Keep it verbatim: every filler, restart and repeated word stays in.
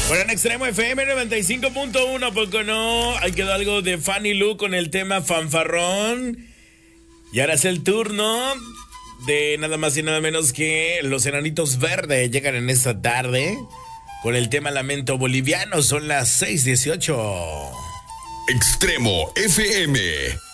Bueno, en Extremo F M noventa y cinco punto uno, poco no, ahí quedó algo de Fanny Lu con el tema Fanfarrón. Y ahora es el turno de nada más y nada menos que los Enanitos Verdes. Llegan en esta tarde con el tema Lamento Boliviano. Son las seis dieciocho. Extremo F M.